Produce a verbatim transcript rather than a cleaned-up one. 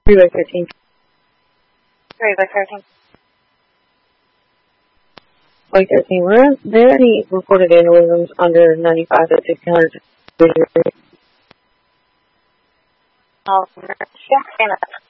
three by thirteen. three by thirteen. By thirteen. Were there any reported aneurysms under ninety-five to sixteen hundred? Oh, yeah,